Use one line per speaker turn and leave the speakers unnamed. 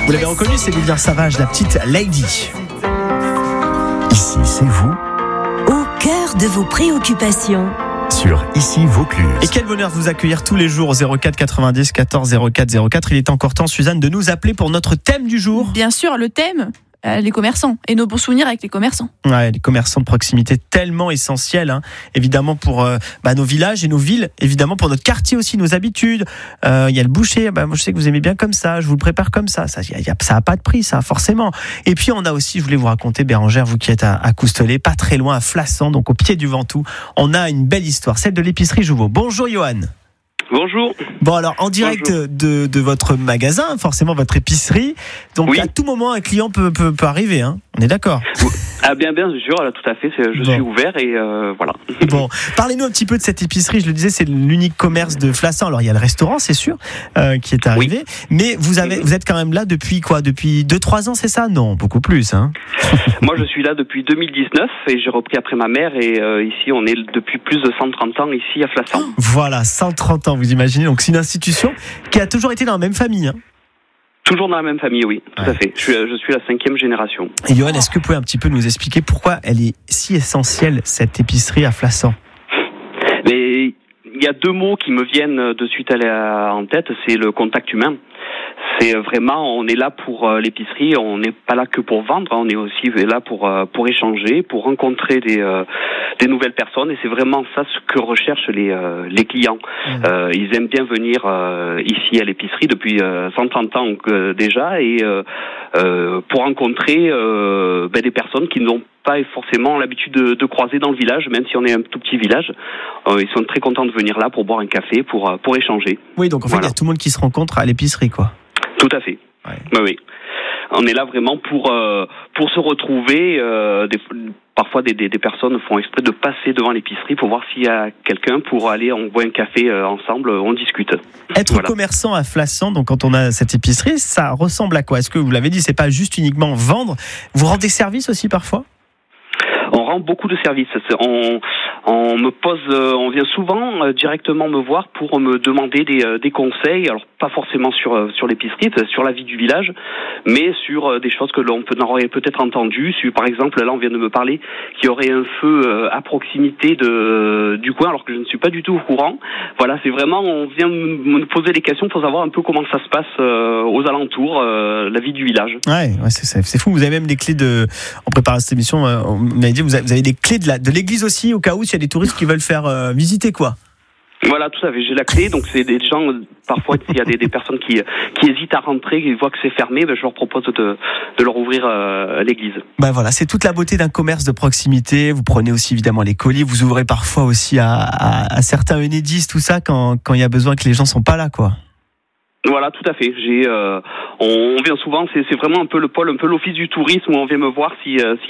Vous l'avez reconnu, c'est Lilian Savage, la petite Lady.
Ici, c'est vous,
au cœur de vos préoccupations.
Sur Ici Vaucluse.
Et quel bonheur de vous accueillir tous les jours au 04 90 14 04 04. Il est encore temps, Suzanne, de nous appeler pour notre thème du jour.
Bien sûr, le thème, les commerçants et nos bons souvenirs avec les commerçants.
Ouais, les commerçants de proximité tellement essentiels, hein, évidemment pour nos villages et nos villes, évidemment pour notre quartier aussi, nos habitudes. Il y a le boucher, moi je sais que vous aimez bien comme ça, je vous le prépare comme ça. Ça a pas de prix, ça forcément. Et puis on a aussi, je voulais vous raconter, Bérangère, vous qui êtes à Coustelet, pas très loin, à Flassan, donc au pied du Ventoux, on a une belle histoire, celle de l'épicerie Jouveau. Bonjour Johan.
Bonjour.
Bon alors en direct de votre magasin, forcément votre épicerie. Donc oui. À tout moment un client peut arriver, hein. On est d'accord.
Ah bien sûr, là, tout à fait. Je suis ouvert et voilà.
Bon, parlez-nous un petit peu de cette épicerie. Je le disais, c'est l'unique commerce de Flassan. Alors il y a le restaurant, c'est sûr, qui est arrivé. Oui. Mais vous êtes quand même là depuis quoi ? Depuis 2-3 ans, c'est ça ? Non, beaucoup plus, hein.
Moi, je suis là depuis 2019 et j'ai repris après ma mère. Et ici, on est depuis plus de 130 ans ici à Flassan.
Voilà, 130 ans. Vous imaginez, donc c'est une institution qui a toujours été dans la même famille, hein.
Toujours dans la même famille, oui, tout à fait. Je suis la 5e génération.
Et Johan, est-ce que vous pouvez un petit peu nous expliquer pourquoi elle est si essentielle, cette épicerie à Flassan ?
Mais il y a 2 mots qui me viennent de suite en tête, c'est le contact humain. C'est vraiment, on est là pour l'épicerie, on n'est pas là que pour vendre, on est aussi là pour échanger, pour rencontrer des nouvelles personnes, et c'est vraiment ça ce que recherchent les clients. Ils aiment bien venir ici à l'épicerie depuis 130 ans déjà, et pour rencontrer des personnes qui n'ont pas forcément l'habitude de croiser dans le village, même si on est un tout petit village. Ils sont très contents de venir là pour boire un café, pour échanger.
Oui, donc en fait, il y a tout le monde qui se rencontre à l'épicerie, quoi.
Tout à fait. Ouais. Oui. On est là vraiment pour se retrouver. Parfois, des personnes font exprès de passer devant l'épicerie pour voir s'il y a quelqu'un, pour aller, on boit un café ensemble, on discute.
Être commerçant à Flassan, donc quand on a cette épicerie, ça ressemble à quoi ? Est-ce que vous l'avez dit, c'est pas juste uniquement vendre ? Vous rendez service aussi parfois ?
On rend beaucoup de services. On vient souvent directement me voir pour me demander des conseils. Alors pas forcément sur l'épicerie, sur la vie du village, mais sur des choses que l'on aurait peut-être entendues. Par exemple, là on vient de me parler qu'il y aurait un feu à proximité du coin, alors que je ne suis pas du tout au courant. Voilà, c'est vraiment, on vient me poser des questions pour savoir un peu comment ça se passe aux alentours, la vie du village. Ouais,
c'est fou. Vous avez même des clés en préparant cette émission. On m'avait dit vous avez des clés de l'église aussi, au cas où s'il y a des touristes qui veulent faire visiter, quoi.
Voilà, tout à fait. J'ai la clé, donc c'est des gens, parfois, s'il y a des personnes qui hésitent à rentrer, qui voient que c'est fermé, je leur propose de leur ouvrir l'église. Voilà,
c'est toute la beauté d'un commerce de proximité. Vous prenez aussi évidemment les colis, vous ouvrez parfois aussi à certains Enedis, tout ça, quand il y a besoin que les gens sont pas là, quoi.
Voilà, tout à fait. On vient souvent, c'est vraiment un peu le pôle, un peu l'office du tourisme où on vient me voir si